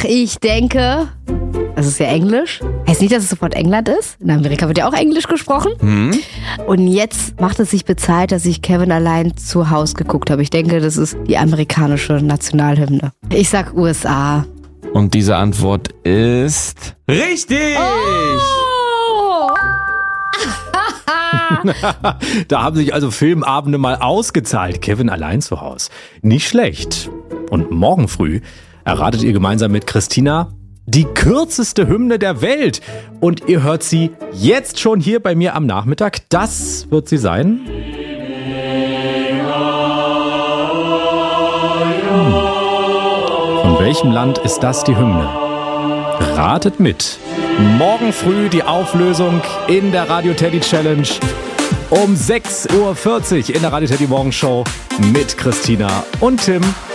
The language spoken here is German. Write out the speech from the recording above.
Ach, ich denke, das ist ja Englisch. Heißt nicht, dass es sofort England ist. In Amerika wird ja auch Englisch gesprochen. Und jetzt macht es sich bezahlt, dass ich Kevin allein zu Hause geguckt habe. Ich denke, das ist die amerikanische Nationalhymne. Ich sag USA. Und diese Antwort ist richtig! Oh! Da haben sich also Filmabende mal ausgezahlt. Kevin allein zu Hause. Nicht schlecht. Und morgen früh erratet ihr gemeinsam mit Christina die kürzeste Hymne der Welt. Und ihr hört sie jetzt schon hier bei mir am Nachmittag. Das wird sie sein. Von welchem Land ist das die Hymne? Ratet mit. Morgen früh die Auflösung in der Radio Teddy Challenge um 6:40 Uhr in der Radio Teddy Morgenshow mit Christina und Tim.